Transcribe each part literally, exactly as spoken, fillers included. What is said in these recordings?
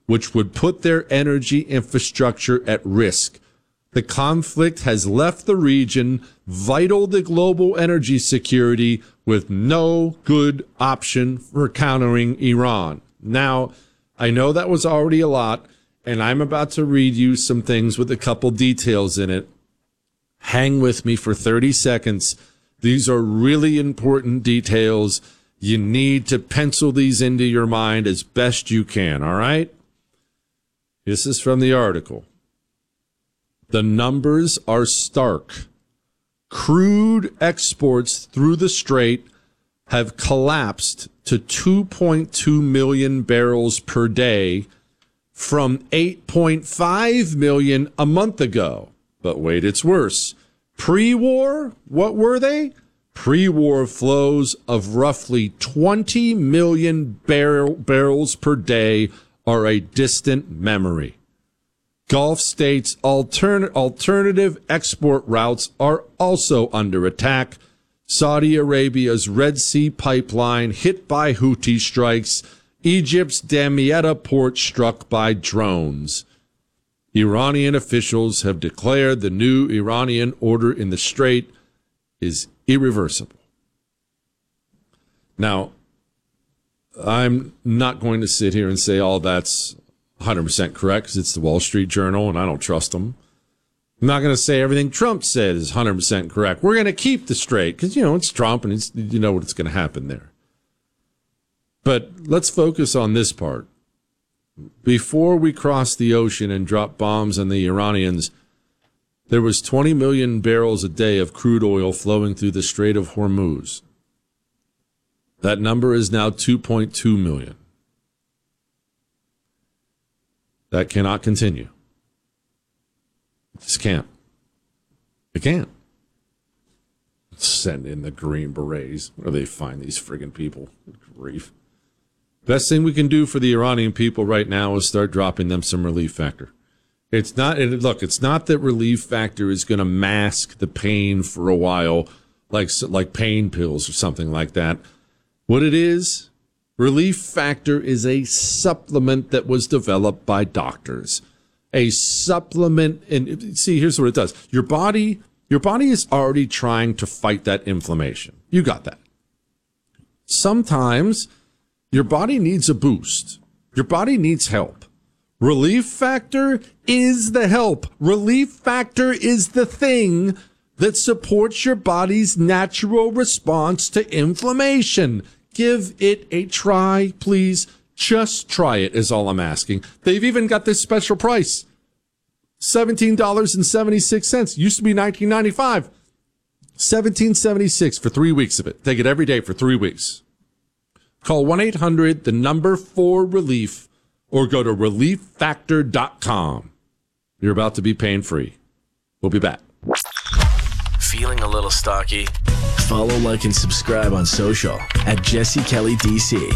which would put their energy infrastructure at risk. The conflict has left the region vital to global energy security with no good option for countering Iran. Now, I know that was already a lot, and I'm about to read you some things with a couple details in it. Hang with me for thirty seconds. These are really important details. You need to pencil these into your mind as best you can, all right? This is from the article. The numbers are stark. Crude exports through the Strait have collapsed to two point two million barrels per day from eight point five million a month ago. But wait, it's worse. Pre-war, what were they? Pre-war flows of roughly twenty million barrel, barrels per day are a distant memory. Gulf states' altern- alternative export routes are also under attack. Saudi Arabia's Red Sea pipeline hit by Houthi strikes. Egypt's Damietta port struck by drones. Iranian officials have declared the new Iranian order in the Strait is irreversible. Now, I'm not going to sit here and say all that's one hundred percent correct because it's the Wall Street Journal and I don't trust them. I'm not going to say everything Trump said is one hundred percent correct. We're going to keep the Strait because, you know, it's Trump and it's, you know what's going to happen there. But let's focus on this part. Before we crossed the ocean and dropped bombs on the Iranians, there was twenty million barrels a day of crude oil flowing through the Strait of Hormuz. That number is now two point two million. That cannot continue. It just can't. It can't. Send in the Green Berets. Where do they find these friggin' people? Good grief. Best thing we can do for the Iranian people right now is start dropping them some relief factor. It's not, and look, it's not that relief factor is going to mask the pain for a while, like like pain pills or something like that. What it is, relief factor is a supplement that was developed by doctors. A supplement, and see, here's what it does. Your body, your body is already trying to fight that inflammation. You got that. Sometimes your body needs a boost. Your body needs help. Relief factor is the help. Relief factor is the thing that supports your body's natural response to inflammation. Give it a try, please. Just try it is all I'm asking. They've even got this special price. seventeen dollars and seventy-six cents. Used to be nineteen ninety-five. seventeen seventy-six for three weeks of it. Take it every day for three weeks. Call one eight hundred, the number four relief, or go to relief factor dot com. You're about to be pain free. We'll be back. Feeling a little stocky? Follow, like, and subscribe on social at Jesse Kelly D C.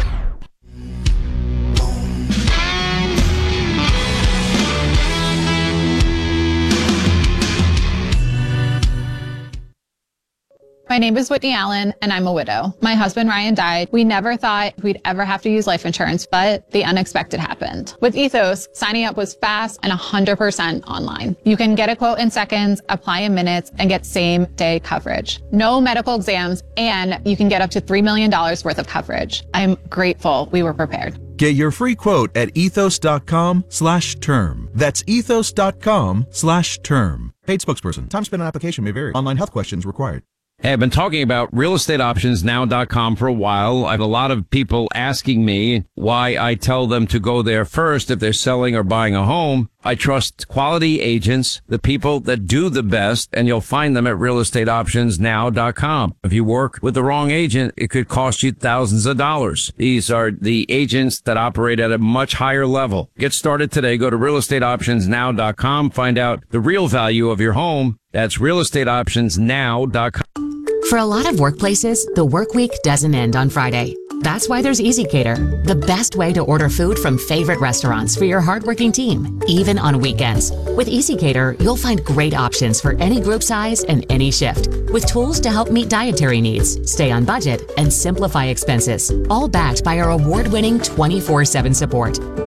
My name is Whitney Allen, and I'm a widow. My husband, Ryan, died. We never thought we'd ever have to use life insurance, but the unexpected happened. With Ethos, signing up was fast and one hundred percent online. You can get a quote in seconds, apply in minutes, and get same-day coverage. No medical exams, and you can get up to three million dollars worth of coverage. I'm grateful we were prepared. Get your free quote at ethos.com slash term. That's ethos.com slash term. Paid spokesperson. Time spent on application may vary. Online health questions required. Hey, I've been talking about real estate options now dot com for a while. I have a lot of people asking me why I tell them to go there first if they're selling or buying a home. I trust quality agents, the people that do the best, and you'll find them at real estate options now dot com. If you work with the wrong agent, it could cost you thousands of dollars. These are the agents that operate at a much higher level. Get started today. Go to real estate options now dot com. Find out the real value of your home. That's real estate options now dot com. For a lot of workplaces, the work week doesn't end on Friday. That's why there's EasyCater, the best way to order food from favorite restaurants for your hardworking team, even on weekends. With EasyCater, you'll find great options for any group size and any shift, with tools to help meet dietary needs, stay on budget, and simplify expenses, all backed by our award-winning twenty-four seven support.